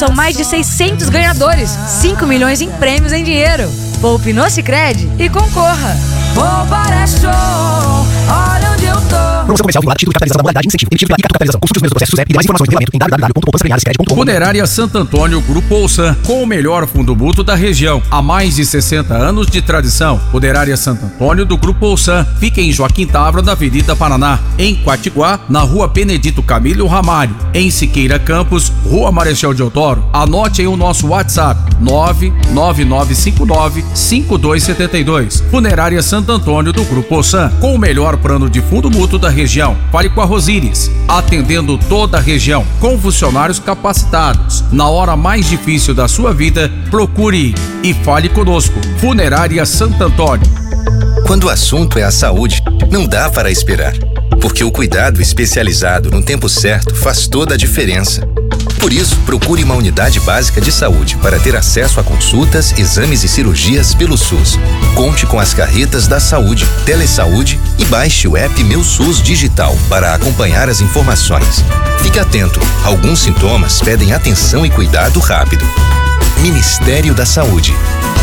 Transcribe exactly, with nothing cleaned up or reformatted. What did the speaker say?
São mais de seiscentos ganhadores, cinco milhões em prêmios em dinheiro. Poupe no Sicredi e concorra. Poupar é show, olha onde eu tô. Promoção comercial vinculada, título de capitalização da modalidade incentivo, emitido pela I C A Capitalização. Consulte os primeiros processos e demais informações no regulamento em w w w ponto poupança premiada sicredi ponto com. Funerária Santo Antônio Grupo Olsan, com o melhor fundo mútuo da região, há mais de sessenta anos de tradição. Funerária Santo Antônio do Grupo Olsan, fica em Joaquim Távora, na Avenida Paraná, em Quatiguá, na Rua Benedito Camilo Ramalho, em Siqueira Campos, Rua Marechal Deodoro. Anote aí o nosso WhatsApp, nove nove nove cinco nove cinco dois sete dois. Funerária Santo Antônio do Grupo Olsan, com o melhor plano de fundo mútuo da região. Fale com a Rosíris, atendendo toda a região, com funcionários capacitados. Na hora mais difícil da sua vida, procure e fale conosco. Funerária Santo Antônio. Quando o assunto é a saúde, não dá para esperar, porque o cuidado especializado no tempo certo faz toda a diferença. Por isso, procure uma unidade básica de saúde para ter acesso a consultas, exames e cirurgias pelo SUS. Conte com as carretas da saúde, Telesaúde e baixe o app Meu SUS Digital para acompanhar as informações. Fique atento, alguns sintomas pedem atenção e cuidado rápido. Ministério da Saúde.